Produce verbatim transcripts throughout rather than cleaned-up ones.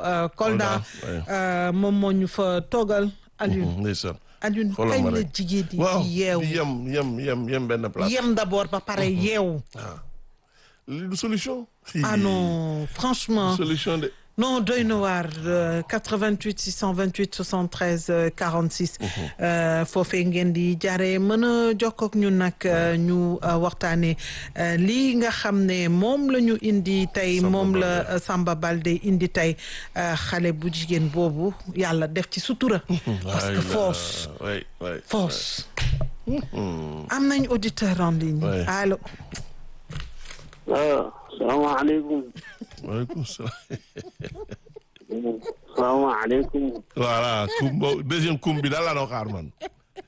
Kolda moom moo ñu fa toogal Alioune ndeysaan Alioune kañ la jigéen di yeew yem yem yem yem benn place yem d'abord ba pare yeew li du solution ah non franchement solution de non doy na waar quatre-vingt-huit six cent vingt-huit soixante-treize quarante-six foofee ngeen di jaaree mën a jokkoo ak ñun nag ñu waxtaanee lii nga xam ne moom la ñu indi tey moom la Samba Baldé indi tey xale bu jigéen boobu yàlla def ci sutura parce que force force am nañ auditeur en ligne allo waaw salaamaaleykum. waaleykum salaam. salaamaaleykum. voilà kum bo deuxième kum bi daal laa doon xaar man.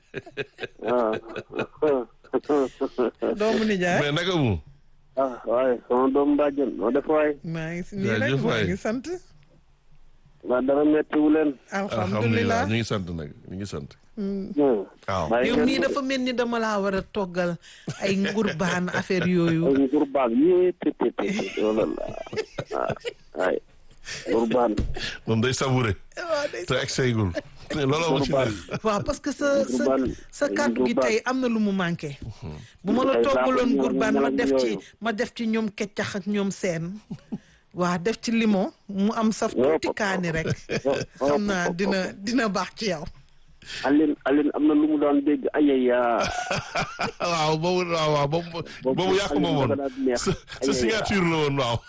waaw. doomu nijaay. mais naka mu. ah waaye sama doomu bàjjen noo def waay. maa ngi si nii rek maa ngi sant. waa dara méttiwu leen. alhamdulilah ñu ngi sant nag ñu ngi sant. waaw. yow mii dafa mel ni dama laa war a toggal ay ngurbaan affaire yooyu. ay ngurbaan yee te te te loolu la ay ngurbaan. moom day savouré. te exeggul. looloo ma ci def. waaw parce que sa sa sa kàddu gi tey am na lu mu manqué. bu ma la toggaloon ngurbaan ma def ci ma def ci ñoom keccax ak ñoom seen. waa def ci limon mu am saf tuuti kaani rek. xam naa dina dina baax ci yow. Aline Aline am na lu mu doon dégg ayaya. waaw boobu waaw waaw boobu boobu yàqu ma woon sa sa signature la woon waaw.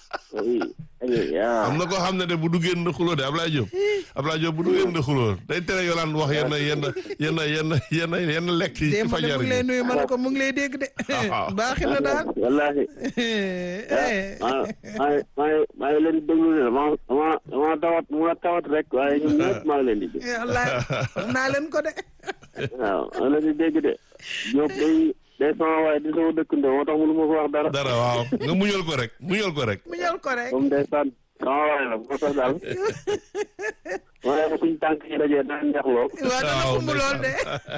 am na koo xam ne de bu duggee na xuloo de Ablaye Diop Ablaye Diop bu duggee na xuloo day tere yolaan wax yenn yenn yenn yenn yenn yenn lekk yi ci fajar mu ngi lay nuyu ma ne ko mu ngi lay dégg de. baaxi na daal. wallaahi. maa maa maa ngi leen di déglu de ma ma ma tawat ma tawat rek waaye ñun ñëpp maa ngi leen di dégg. wallaahi wax naa leen ko de. waaw maa ngi leen di dégg de. Diop day day sama waaye di sama dëkkandoo moo tax mënu ma ko wax dara. dara waaw nga muñal ko rek muñal ko rek. muñal ko rek. moom day sant sama waaye la moo tax daal. waaye suñ tànk yi dajee daan neex lool. waaw dana kumb lool de.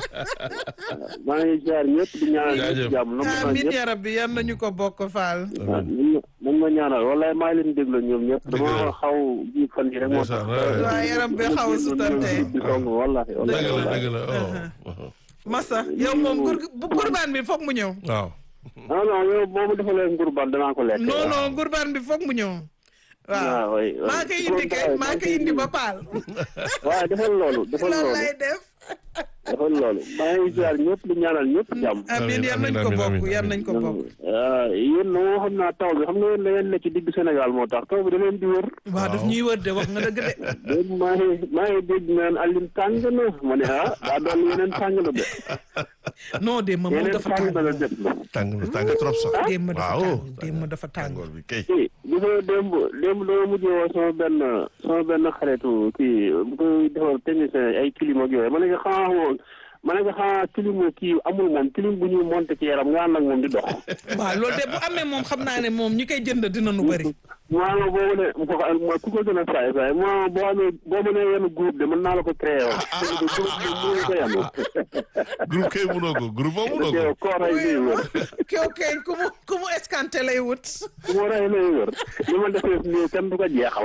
maa ngi ziar ñëpp di ñaanal ñëpp jàmm. amiin ya rabbi yan nañu ko bokk faal. nañ ma ñaanal wallaay maa ngi leen déglu ñoom ñëpp. dama xaw ji fan yi rek moo tax. waaw yaram bi xaw a sutante. wallahi dëgg la dëgg la Massa yow moom gur gurbaan bi foog mu ñëw. waaw. non non yow boo ma defalee ngurbaan danaa ko lekk. non non gurbaan bi foog mu ñëw. waaw maa koy indi kay maa koy indi ba paal. waaw defal loolu defal loolu loolu lay def. defal loolu maa ngi ziar ñëpp di ñaanal ñëpp jàmm. amiin yal nañ ko bokk yal nañ ko bokk. yéen moo xam naa taw bi xam nga yéen da ngeen nekk ci digg Sénégal moo tax taw bi da leen di wër. waaw daf ñuy wër de wax nga dëgg de. léegi maa ngi maa ngi dégg naan Aline tàng na ma ne ah daa doon yeneen tàng na de. non démb moom dafa tàng. yeneen tàng na tàng na tàng trop sax. démb dafa tàng démb dafa tàng. tàngoor bi kay. kii gis nga démb démb dama mujjee woo sama benn sama benn xaritu kii bu koy defal technicien ay clim ak yooyu ma ne ko xanaa ma ne ko xanaa clim kii amul moom clim bu ñuy monté ci yaram nga ànd ak moom di dox. waaw loolu de bu amee moom xam naa ne moom ñi koy jënd dina nu bëri. maanaam boo ne ku ko gën a saay saay maanaam boo amee boo mënee yenn groupe de mën naa la ko créé woon. groupe bi mënoo ko yem. groupe kay mënoo ko groupe boobu mënoo ko. koo rey lay wër. kii ok ku mu ku mu escanté lay wut. ku mu rey lay wër li ma defee nii kenn du ko jeexal.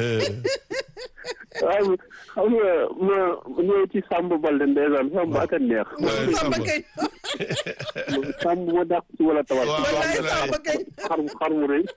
waaye xam nga ma ñëw ci Samba Baldé ndeysaan Samba ak a neex. Samba Keñ. Samba ma dàq ci wala tawal. wallaay Samba Keñ. xar xar mu rëy.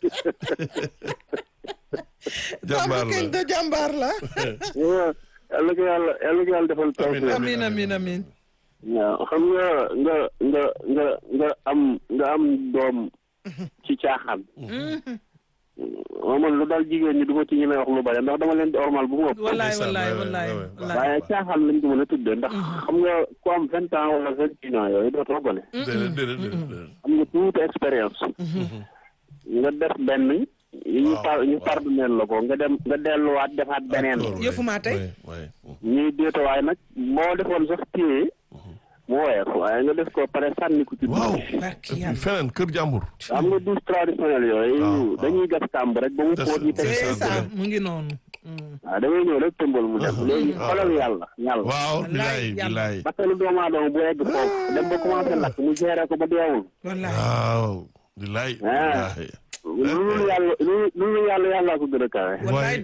jàmbaar Samba Keñ de jàmbaar la. waaw yàlla ko yàlla yàlla ko yàlla defal taw. amiin amiin amiin. waaw xam nga nga nga nga nga am nga am doom ci caaxaan. man lu daal jigéen ñi du ma ci ñemee wax lu bari ndax dama leen di ormal bu mu ëpp. wallaay wallaay wallaay waaye caaxaan lañ ko mën a tuddee ndax xam nga ku am vingt ans wala vingt et un ans yooyu dootoo gone. déedéet déedéet déedéet. am nga tuuti expérience. nga def benn. ñu par ñu pardonné la ko nga dem nga delluwaat defaat beneen. yëfu maa tey. ñuy déeta waaye nag moo defoon sax téye. mu woyof waaye nga def ko pare sànni ko ci. waaw feneen kër jàmbur. am nga douche traditionnelle yooyu. dañuy gas kàmb rek ba mu fóot ñu teg. c'est ça mu ngi noonu. waaw damay ñëw rek tëmbal mu dem. léegi xoolal yàlla yàlla. waaw bilaay bilaay. parce que lu doomu aadama bu egg foofu dem ba commencé lakk mu géré ko ba deewul. waaw bilaay. lu yàlla lu yàlla yàlla ko gën a kawe.